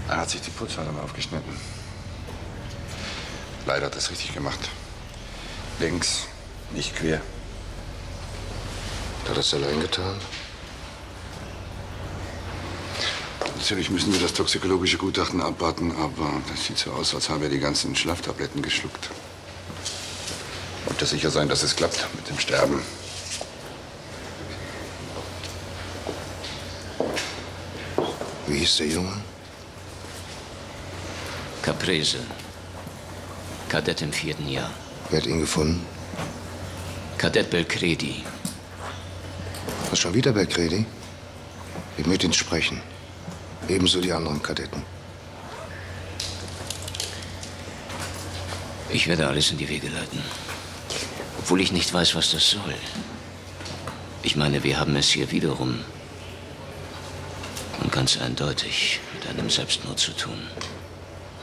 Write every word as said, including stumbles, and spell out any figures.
Er hat sich die Pulsadern aufgeschnitten. Leider hat er es richtig gemacht. Links, nicht quer. Hat er es allein getan? Natürlich müssen wir das toxikologische Gutachten abwarten, aber das sieht so aus, als habe er die ganzen Schlaftabletten geschluckt. Wollt ihr sicher sein, dass es klappt mit dem Sterben? Wie hieß der Junge? Caprese. Kadett im vierten Jahr. Wer hat ihn gefunden? Kadett Belcredi. Was, schon wieder Belcredi? Ich möchte ihn sprechen. Ebenso die anderen Kadetten. Ich werde alles in die Wege leiten. Obwohl ich nicht weiß, was das soll. Ich meine, wir haben es hier wiederum und ganz eindeutig mit einem Selbstmord zu tun.